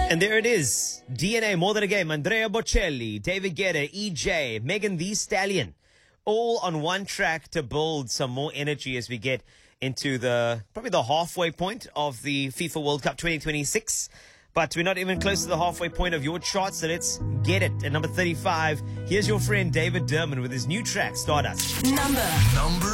And there it is. DNA, More Than a Game, Andrea Bocelli, David Guetta, EJ, Megan Thee Stallion, all on one track to build some more energy as we get into probably the halfway point of the FIFA World Cup 2026. But we're not even close to the halfway point of your chart, so let's get it. At number 35, here's your friend David Derman with his new track, Stardust. Number